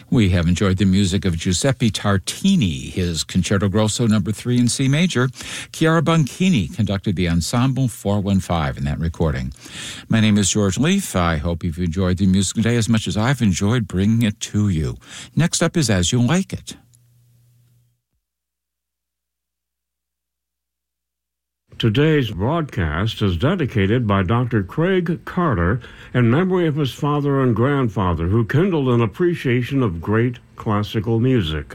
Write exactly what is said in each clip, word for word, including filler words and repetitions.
We have enjoyed the music of Giuseppe Tartini, his Concerto Grosso number three in C major. Chiara Bonchini conducted the Ensemble four one five in that recording. My name is George Leaf. I hope you've enjoyed the music today as much as I've enjoyed bringing it to you. Next up is As You Like It. Today's broadcast is dedicated by Doctor Craig Carter in memory of his father and grandfather who kindled an appreciation of great classical music.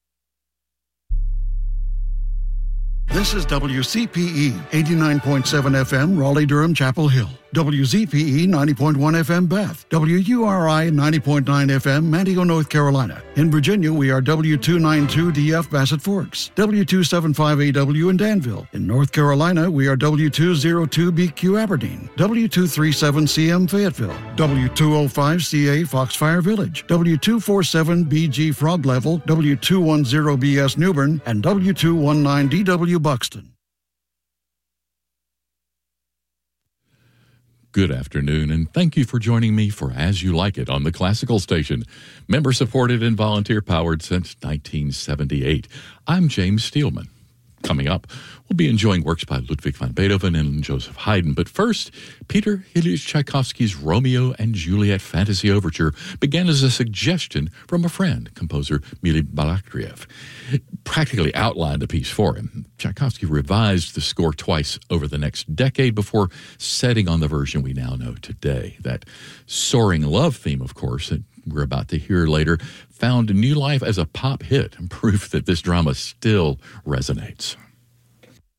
This is W C P E eighty-nine point seven F M, Raleigh-Durham, Chapel Hill. W Z P E ninety point one F M, Bath. W U R I ninety point nine F M, Manteo, North Carolina. In Virginia, we are W two ninety-two D F, Bassett Forks. W two seventy-five A W in Danville. In North Carolina, we are W two oh two B Q, Aberdeen. W two thirty-seven C M, Fayetteville. W two oh five C A, Foxfire Village. W two forty-seven B G, Frog Level. W two ten B S, Newbern. And W two nineteen D W, Buxton. Good afternoon, and thank you for joining me for As You Like It on the Classical Station. Member-supported and volunteer-powered since nineteen seventy-eight. I'm James Steelman. Coming up, we'll be enjoying works by Ludwig van Beethoven and Joseph Haydn. But first, Peter Ilyich Tchaikovsky's Romeo and Juliet Fantasy Overture began as a suggestion from a friend, composer Mily Balakriev. It practically outlined the piece for him. Tchaikovsky revised the score twice over the next decade before setting on the version we now know today. That soaring love theme, of course, that we're about to hear later, found new life as a pop hit and proof that this drama still resonates.